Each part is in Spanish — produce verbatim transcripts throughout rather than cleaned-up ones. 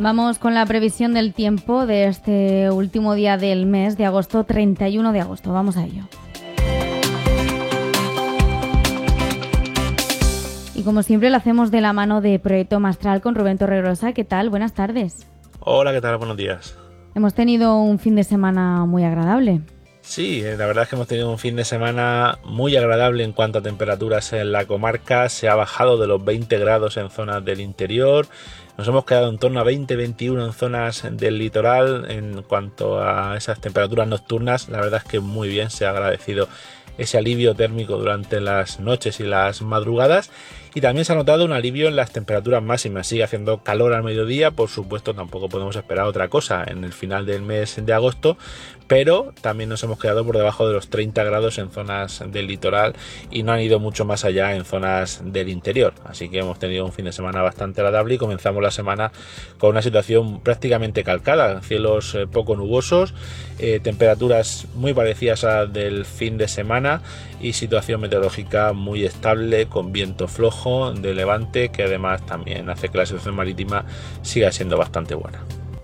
Vamos con la previsión del tiempo de este último día del mes de agosto, treinta y uno de agosto. Vamos a ello. Y como siempre lo hacemos de la mano de Proyecto Mastral con Rubén Torregrosa. ¿Qué tal? Buenas tardes. Hola, ¿qué tal? Buenos días. Hemos tenido un fin de semana muy agradable. Sí, la verdad es que hemos tenido un fin de semana muy agradable en cuanto a temperaturas en la comarca. Se ha bajado de los veinte grados en zonas del interior. Nos hemos quedado en torno a veinte veintiuno en zonas del litoral. En cuanto a esas temperaturas nocturnas, la verdad es que muy bien, se ha agradecido ese alivio térmico durante las noches y las madrugadas, y también se ha notado un alivio en las temperaturas máximas. Sigue haciendo calor al mediodía, por supuesto tampoco podemos esperar otra cosa en el final del mes de agosto, pero también nos hemos quedado por debajo de los treinta grados en zonas del litoral y no han ido mucho más allá en zonas del interior, así que hemos tenido un fin de semana bastante agradable y comenzamos la semana con una situación prácticamente calcada, cielos eh, poco nubosos, eh, temperaturas muy parecidas a las del fin de semana y situación meteorológica muy estable con viento flojo de levante, que además también hace que la situación marítima siga siendo bastante buena.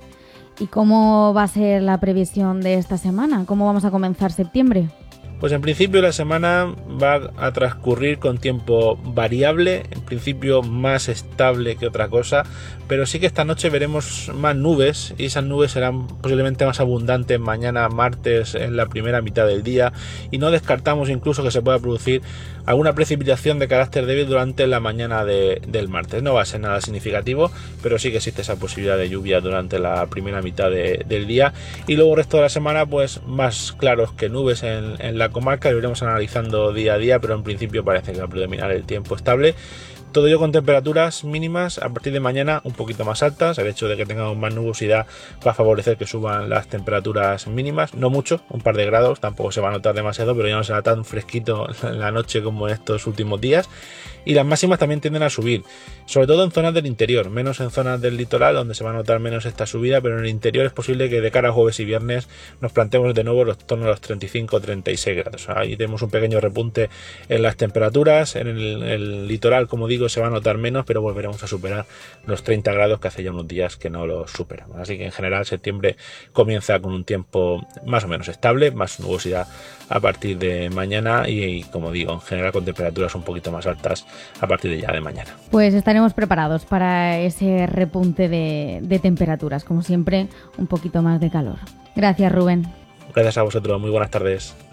¿Y cómo va a ser la previsión de esta semana? ¿Cómo vamos a comenzar septiembre? Pues en principio la semana va a transcurrir con tiempo variable, en principio más estable que otra cosa, pero sí que esta noche veremos más nubes y esas nubes serán posiblemente más abundantes mañana martes en la primera mitad del día, y no descartamos incluso que se pueda producir alguna precipitación de carácter débil durante la mañana de, del martes. No va a ser nada significativo, pero sí que existe esa posibilidad de lluvia durante la primera mitad de, del día, y luego el resto de la semana pues más claros que nubes en, en la comarca. Lo iremos analizando día a día, pero en principio parece que va a predominar el tiempo estable. Todo ello con temperaturas mínimas a partir de mañana un poquito más altas. El hecho de que tengamos más nubosidad va a favorecer que suban las temperaturas mínimas, no mucho, un par de grados, tampoco se va a notar demasiado, pero ya no será tan fresquito en la noche como en estos últimos días. Y las máximas también tienden a subir, sobre todo en zonas del interior, menos en zonas del litoral, donde se va a notar menos esta subida, pero en el interior es posible que de cara a jueves y viernes nos planteemos de nuevo los torno a los treinta y cinco treinta y seis grados. Ahí tenemos un pequeño repunte en las temperaturas. En el, el litoral, como digo, se va a notar menos, pero volveremos a superar los treinta grados, que hace ya unos días que no los superamos. Así que en general septiembre comienza con un tiempo más o menos estable, más nubosidad a partir de mañana y, y como digo, en general con temperaturas un poquito más altas a partir de ya de mañana. Pues estaremos preparados para ese repunte de, de temperaturas, como siempre, un poquito más de calor. Gracias, Rubén. Gracias a vosotros, muy buenas tardes.